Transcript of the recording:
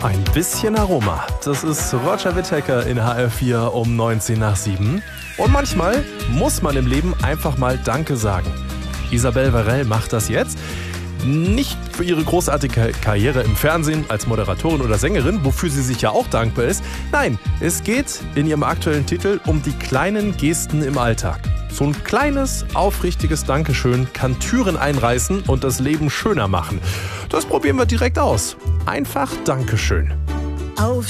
Ein bisschen Aroma. Das ist Roger Whittaker in HR4 um 19 nach 7. Und manchmal muss man im Leben einfach mal Danke sagen. Isabelle Varell macht das jetzt. Nicht für ihre großartige Karriere im Fernsehen als Moderatorin oder Sängerin, wofür sie sich ja auch dankbar ist. Nein, es geht in ihrem aktuellen Titel um die kleinen Gesten im Alltag. So ein kleines, aufrichtiges Dankeschön kann Türen einreißen und das Leben schöner machen. Das probieren wir direkt aus. Einfach Dankeschön. Auf